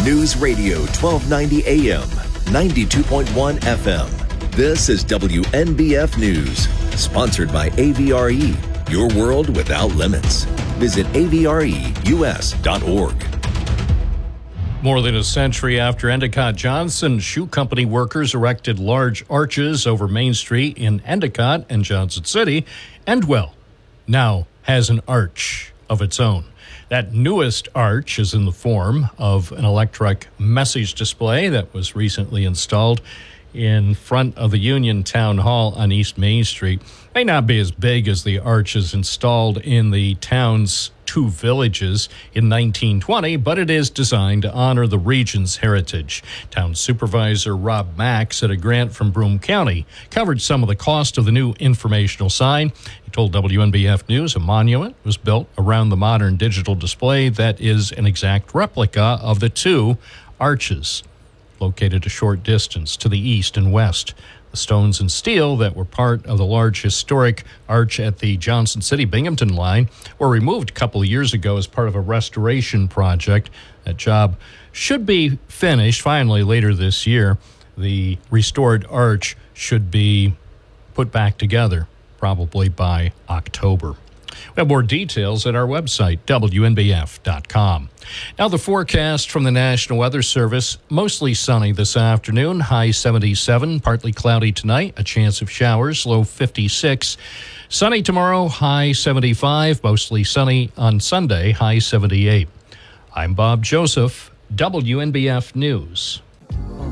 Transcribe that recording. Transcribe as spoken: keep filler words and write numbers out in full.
News Radio twelve ninety A M, ninety-two point one F M. This is W N B F News, sponsored by A V R E, your world without limits. Visit A V R E U S dot org. More than a century after Endicott Johnson, shoe company workers erected large arches over Main Street in Endicott and Johnson City, Endwell now has an arch of its own. That newest arch is in the form of an electric message display that was recently installed in front of the Union Town Hall on East Main Street. May not be as big as the arches installed in the town's two villages in nineteen twenty, but it is designed to honor the region's heritage. Town Supervisor Rob Mack said a grant from Broome County covered some of the cost of the new informational sign. He told W N B F News a monument was built around the modern digital display that is an exact replica of the two arches, located a short distance to the east and west. The stones and steel that were part of the large historic arch at the Johnson City-Binghamton line were removed a couple of years ago as part of a restoration project. That job should be finished finally later this year. The restored arch should be put back together probably by October. We have more details at our website, W N B F dot com. Now the forecast from the National Weather Service, mostly sunny this afternoon, high seventy-seven, partly cloudy tonight, a chance of showers, low fifty-six. Sunny tomorrow, high seventy-five, mostly sunny on Sunday, high seventy-eight. I'm Bob Joseph, W N B F News.